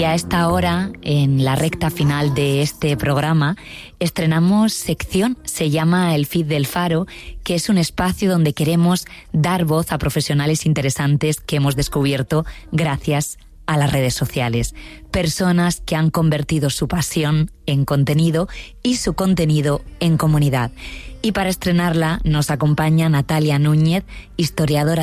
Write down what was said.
Y a esta hora, en la recta final de este programa, estrenamos sección, se llama El Feed del Faro, que es un espacio donde queremos dar voz a profesionales interesantes que hemos descubierto gracias a las redes sociales. Personas que han convertido su pasión en contenido y su contenido en comunidad. Y para estrenarla nos acompaña Natalia Núñez, historiadora